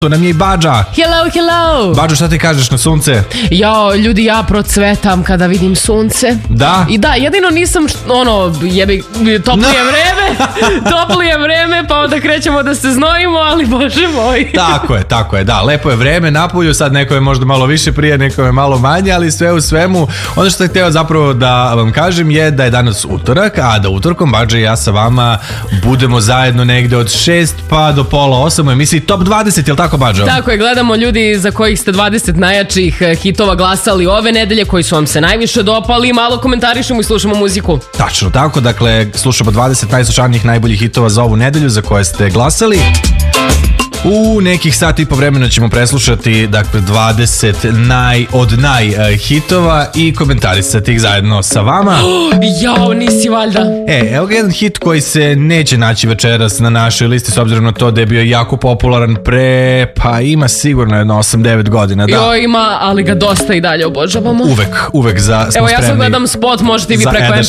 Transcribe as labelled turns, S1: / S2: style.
S1: To nam je i Bađa.
S2: Hello.
S1: Bađo, šta ti kažeš na sunce?
S2: Jao, ljudi, ja procvetam kada vidim sunce.
S1: Da?
S2: I da, jedino nisam, toplije vreme, pa onda krećemo da se znojimo, ali bože moj.
S1: Tako je, da, lepo je vreme napolju, sad neko je možda malo više prije, neko je malo manje, ali sve u svemu, ono što sam htio zapravo da vam kažem je da je danas utorak, a da utorkom Bađa i ja sa vama budemo zajedno negde od 6 pa do pola 8 u emisiji Top 20, jel tako Bađo?
S2: Tako je, gledamo ljudi za kojih ste 20 najjačih hitova glasali ove nedelje, koji su vam se najviše dopali, malo komentarišemo i slušamo muziku.
S1: Tačno tako, dakle slušamo 20 najslušanijih najboljih hitova za ovu nedelju za koje ste glasali. U nekih sati i po vremena ćemo preslušati dakle 20 od naj hitova i komentarisati ih zajedno sa vama.
S2: Jao, nisi valjda.
S1: Evo ga jedan hit koji se neće naći večeras na našoj listi s obzirom na to da je bio jako popularan pa ima sigurno jedno 8-9 godina. Da.
S2: Jo, ima, ali ga dosta i dalje obožavamo.
S1: Uvek smo
S2: spremni. Evo ja sad gledam spot, možete i vi preko